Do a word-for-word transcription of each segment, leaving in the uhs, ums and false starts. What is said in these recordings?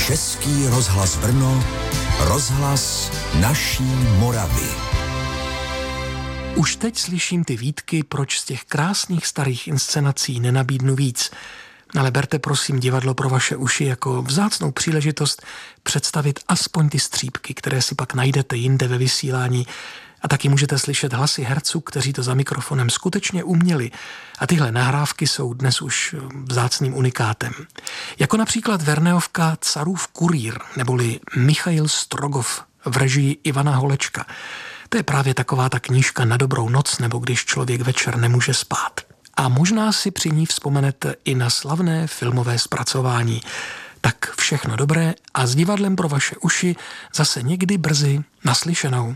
Český rozhlas Brno, rozhlas naší Moravy. Už teď slyším ty výtky, proč z těch krásných starých inscenací nenabídnu víc. Ale berte prosím divadlo pro vaše uši jako vzácnou příležitost představit aspoň ty střípky, které si pak najdete jinde ve vysílání. A taky můžete slyšet hlasy herců, kteří to za mikrofonem skutečně uměli. A tyhle nahrávky jsou dnes už vzácným unikátem. Jako například Verneovka Carův kurýr, neboli Michail Strogov v režii Ivana Holečka. To je právě taková ta knížka na dobrou noc, nebo když člověk večer nemůže spát. A možná si při ní vzpomenete i na slavné filmové zpracování. Tak všechno dobré a s divadlem pro vaše uši zase někdy brzy naslyšenou.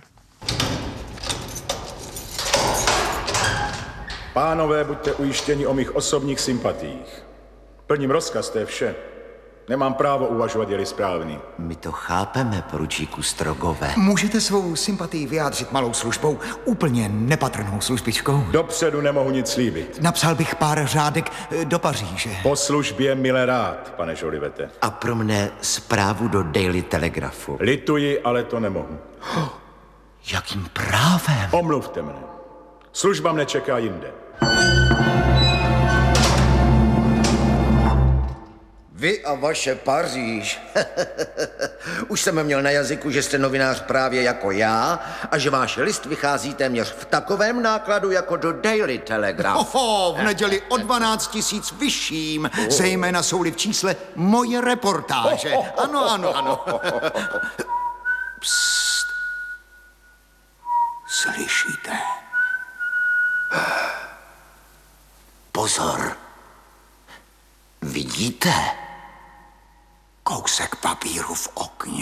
Pánové, buďte ujištěni o mých osobních sympatiích. Plním rozkaz, to je vše. Nemám právo uvažovat, je-li správný. My to chápeme, poručíku Strogové. Můžete svou sympatii vyjádřit malou službou, úplně nepatrnou službičkou? Dopředu nemohu nic slíbit. Napsal bych pár řádek do Paříže. Po službě mile rád, pane Žolivete. A pro mne zprávu do Daily Telegraphu. Lituji, ale to nemohu. Jakým právem? Omluvte mne. Služba mne čeká jinde. Vy a vaše Paříž. Už jsem měl na jazyku, že jste novinář právě jako já a že váš list vychází téměř v takovém nákladu jako do Daily Telegraph. Oho, v neděli o dvanáct tisíc vyšším, zejména jsou-li v čísle moje reportáže. Ano, ano, ano. Psst. Slyšíte? Pozor. Vidíte? Kousek papíru v okně.